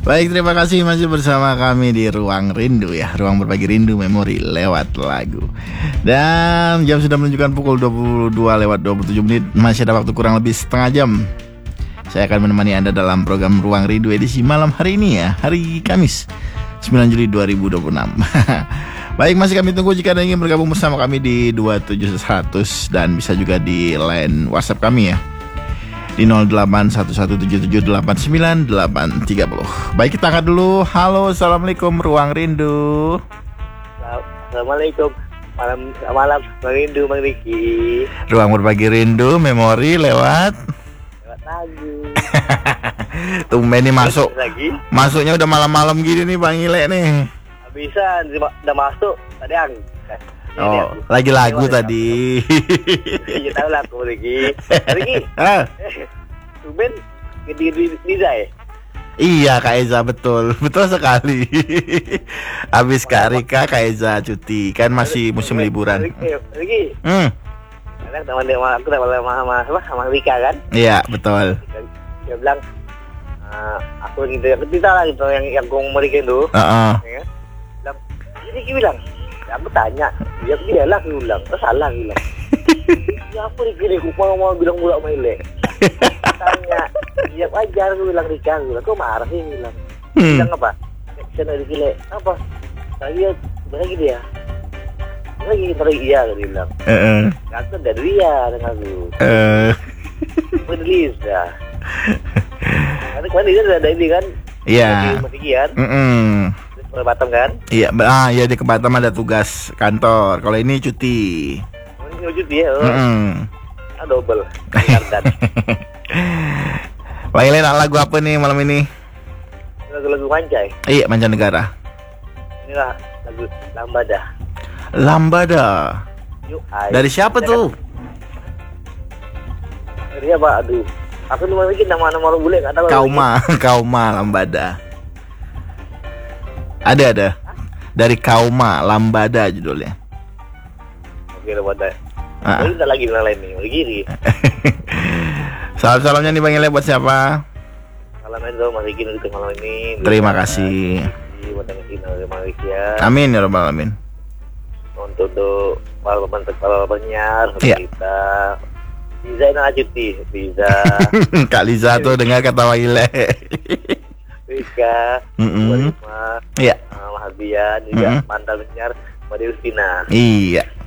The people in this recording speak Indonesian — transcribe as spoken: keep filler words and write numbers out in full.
Baik, terima kasih masih bersama kami di Ruang Rindu ya, ruang berbagi rindu memori lewat lagu. Dan jam sudah menunjukkan pukul dua puluh dua lewat dua puluh tujuh menit. Masih ada waktu kurang lebih setengah jam. Saya akan menemani Anda dalam program Ruang Rindu edisi malam hari ini ya, hari Kamis sembilan Juli dua ribu dua puluh enam. Baik, masih kami tunggu jika Anda ingin bergabung bersama kami di dua tujuh seratus dan bisa juga di line WhatsApp kami ya di nol delapan satu satu tujuh tujuh delapan sembilan delapan tiga nol. Baik, kita angkat dulu. Halo, assalamualaikum Ruang Rindu. Assalamualaikum. Malam malam Bang Rindu, Bang Riki. Ruang berbagi rindu memori lewat Lewat lagu. Tumben nih masuk. Lagi. Masuknya udah malam-malam gini nih Bang Ile nih. Bisa udah masuk tadi ang. Oh, lagi lagu tadi. Iya tahu lah aku Riki. Riki. Ah. Tumben di di Liza ya? Iya Kak Eza, betul. Betul sekali. Habis Kak Rika, Kak Eza cuti. Kan masih musim liburan. Riki. Hmm. Karena teman sama aku sama sama sama sama Rika kan? Iya, betul. Dia bilang uh, aku gitu aku cerita lah gitu yang yang gue memberikan tuh. Heeh. Ya. Bilang, Riki bilang, ya, aku tanya, dia dia lah aku bilang, oh, salah aku bilang. Ya apa Riki nih, aku mau mau bilang bulak maile. Tanya, ya wajar aku bilang Rika, aku bilang, kok marah sih bilang. Hmm. Bilang apa? Sana Riki le, apa? Lagi ya, lagi dia. Lagi terus iya aku bilang. Heeh. Aku dari dia dengan aku. Eh. Penulis dah. Karena kemarin dia ada ini kan? Iya. Masih kian. Heeh. Ke Batam kan? Iya, ah ya di ke Batam ada tugas kantor. Kalau ini cuti. Ini cuti ya. Oh. Heeh. Ah, double. Kardan. Lain lagu apa nih malam ini? Lagu-lagu mancai. Iya, mancanegara. Inilah lagu Lambada. Lambada. Yuk, ay. Dari siapa tuh? Dari apa? Aduh. Aku cuma bikin nama-nama orang bule enggak tahu. Kauma, Kauma Lambada. Ada ada. Dari Kauma Lambada judulnya. Oke, Lambada. Ah. Ini tak lagi bilang lain nih, lagi gini. Salam-salamnya nih Bang Ile buat siapa? Salam aja dong Mas Riki untuk malam ini. Terima kasih. Buat yang ini terima kasih ya. Amin ya rabbal alamin. Untuk untuk para para penyiar Iya. kita. Liza yang cuti, Liza. Kak Liza tuh dengar kata Bang Ile. Rika, Mm-mm. Warima, Iya. uh, Mahabian, juga Mm-mm. mantan penyiar Mbak Justina. Iya.